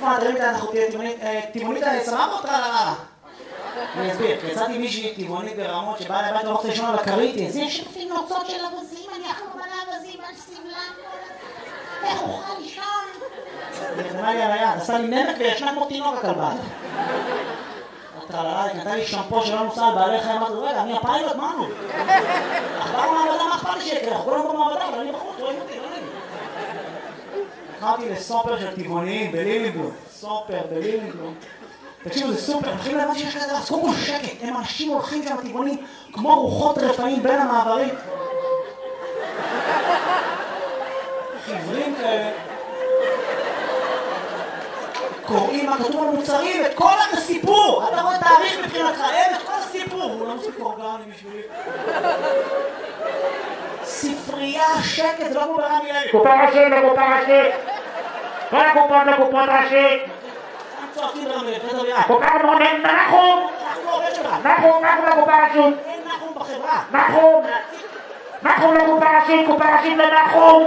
מה, תראי איתה, אנחנו טבעונית סבבה או טרללה? אני אסביר, כי יצאתי מישהי טבעונית ברמות שבאה לבית ולא רוצה לישון על הכרית, זה שפים נוצות של אבזים, אני אכלו מלא אבזים על סבלם, איך אוכל לישון? נרדמה לי על היד, עשה לי נמק וישנה כמו תינוק הכלבה. טרללה, היא נתן לי שמפו שלא נוסע על בעלי חיים, אמרתי, רגע, אני הפיילוט, מה נו? אכבר במעבדה, מה אכפת לי שיקרה? אנחנו כולנו במעבדה, אבל אני בחוץ, רואים אותי, לא נעים. לקחתי לסופר של טבעוניים בלילינגלום, סופר בלילינגלום. תקשיבו, זה סופר, מתחילים להבן שיש כזה, אז קודם כל שקט, הם אנשים הולכים שם טבעונים כמו רוחות רפאים בין המעברים. חברים כאלה. קוראים מה כתוב על מוצרים, את כל הסיפור! אתה רואה תאריך מבחינתך, אין את כל הסיפור! הוא לא מספיק אורגני בשבילי. ספרייה, שקט, זה לא כמו ברמי לוי. קופה ראשית לקופה ראשית! כל הקופות לקופות ראשית! צועקים ברמי לוי, פדר ביד. קופה מונן, נחום! אנחנו עובד שלך. נחום לקופה ראשית! אין נחום בחברה. נחום לקופה ראשית, קופה ראשית לנחום!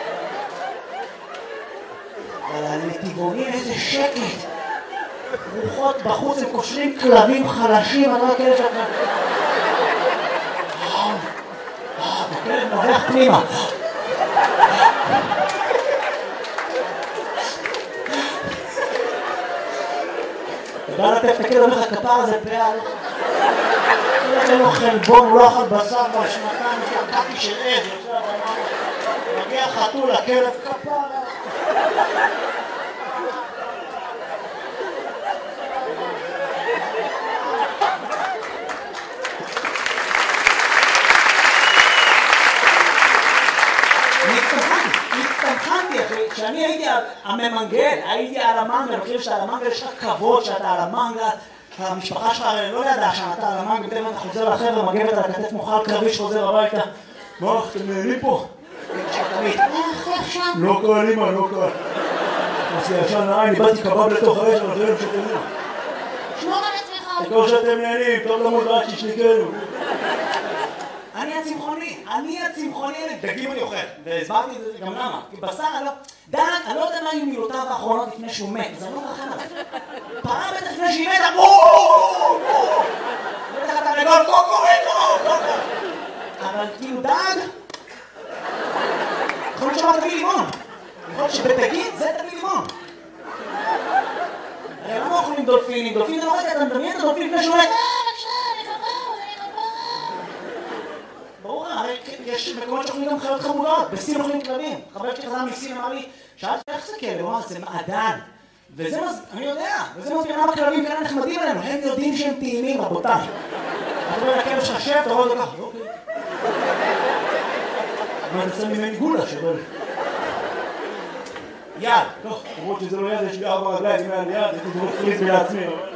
אבל לטבעונים איזה שקט. רוחות בחוץ הם קושרים כלבים חלשים, אני לא הכלב שלך. הכלב נובח פנימה. בא לטף את הכלב, אומר לך כפר הזה פעל. אין לו חלבון, הוא לא אכל בשר כבר שנתיים, שקעתי של עז. מגיע חתול, הכלב כפר. הצטמחנתי אחי, כשאני הייתי הממנגל, הייתי על המנגל, אני חושב שעל המנגל יש לך כבוד שאתה על המנגל, המשפחה שלך לא ידעה שאתה על המנגל, בטח אתה חוזר לחבר'ה, מגבת על הכתף מוכל קרבי שחוזר הביתה. מה, אתם נהנים פה? איך שם? לא קל אימא, לא קל. עשי ישן נעי, אני באתי קבב לתוך האש, אבל זה לא משתנים. שמור על עצמך. תקור שאתם נהנים, טוב למות רק שישניקנו. אני הצמחוני, דגים אני אוכל, והסברתי את זה גם למה, כי בשר אני לא... דן, אני לא יודע מה היו מילותיו האחרונות לפני שהוא מת, זה לא רחם עליו. פרה בטח לפני שהיא מתה, בואו! בטח אתה לגול, קוקוריקו! אבל כאילו דג... יכול להיות שאמר תביא לימון. יכול להיות שבתגיד זה תביא לימון. הרי למה אוכלים דולפינים? דולפין זה לא רגע, אתה מדמיין את הדולפין לפני שהוא מת. ברור, הרי יש מקומות שאוכלים גם חיות חמודות, בסין אוכלים כלבים. חבר שלי חזר מסין אמר לי, שאלתי איך זה כלב? הוא אמר, זה מעדן. וזה אני יודע, וזה מסביר למה כלבים כאלה נחמדים עלינו, הם יודעים שהם טעימים, רבותיי. אתה אומר לכלב ששב, אתה רואה את זה ככה, אוקיי. אבל זה ממני גולה שבל. יד, טוב, למרות שזה לא יד, יש לי 4 רגליים, אם היה לי יד, הייתי דרוך פריז לעצמי.